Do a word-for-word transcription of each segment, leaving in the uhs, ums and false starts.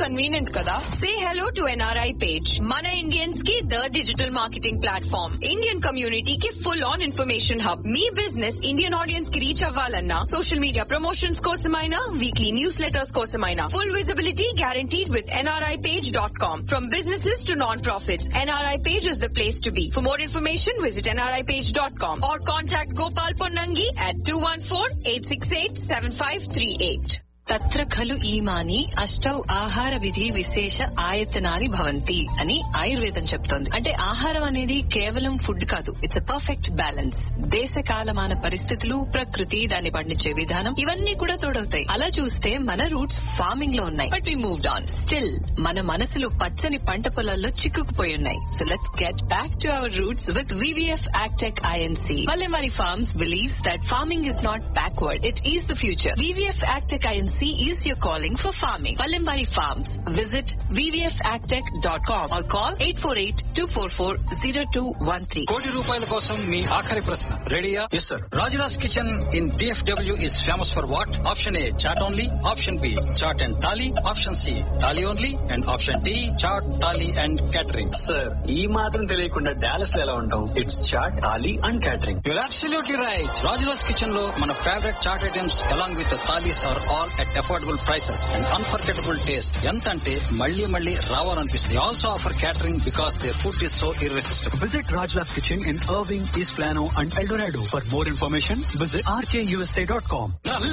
Convenient కదా. Say hello to N R I page. Mana Indians की the digital marketing platform. Indian community की full on information hub. Me business Indian audience की reach అవ్వాలన్నా social media promotions కోసమైనా weekly newsletters కోసమైనా full visibility guaranteed with N R I page dot com. From businesses to non-profits, N R I page is the place to be. For more information, visit N R I page dot com or contact Gopal Ponnangi at two one four, eight six eight, seven five three eight. తత్ర ఖలు ఈమాని అష్టౌ ఆహార విధి విశేష ఆయతనాని భవంతి అని ఆయుర్వేదం చెప్తోంది. అంటే ఆహారం అనేది కేవలం ఫుడ్ కాదు, ఇట్స్ అ పర్ఫెక్ట్ బ్యాలెన్స్. దేశ కాలమాన పరిస్థితులు, ప్రకృతి, దాన్ని పండించే విధానం, ఇవన్నీ కూడా తోడవుతాయి. అలా చూస్తే మన రూట్స్ ఫార్మింగ్ లో ఉన్నాయి, but we moved on. Still మన మనసులు పచ్చని పంట పొలాల్లో చిక్కుకుపోయి ఉన్నాయి. So let's get back to our roots with V V F Agtech I N C. Vallemari Farms believes that farming is not backward, it is the future. V V F Agtech I N C is your calling for farming. Vallemari Farms. Visit V V F agtech dot com or call eight four eight, two four four, zero two one three. కోటి రూపాయల కోసం మీ ఆఖరి ప్రశ్న రెడీయా? Yes sir. Rajula's kitchen in D F W is famous for what? Option A chat only, option B chat and thali, option C thali only, and option D chat thali and catering. Sir ఈ మాత్రం తెలియకుండా Dallas లో ఎలా ఉంటాం? It's chat thali and catering. You're absolutely right. Rajula's kitchen లో మన favourite chat items along with the thalis are all at affordable prices and unforgettable taste. ఎంత అంటే మళ్ళీ మళ్ళీ రావాలనిపిస్తుంది. They also offer catering because their food is so irresistible. Visit Rajla's Kitchen in Irving, East Plano and El Dorado. For more information, visit R K U S A dot com.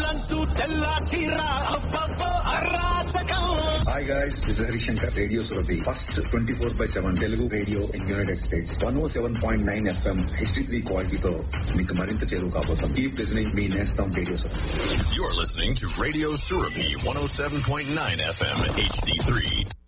Hi guys, this is Harishankar, Radio Surabhi. First twenty-four by seven Telugu radio in United States. one oh seven point nine F M H D three quality తో మీకు మరింత చేరువ కాబోతాం. Keep listening, మీ నేస్తం radio Surabhi. You're listening to Radio Surabhi one oh seven point nine F M H D three.